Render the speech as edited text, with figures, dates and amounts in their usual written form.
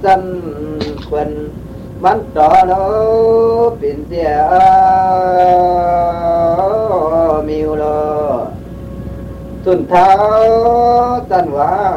dân quần bắn trò nó biển địa miêu lo tuần tháo tân hóa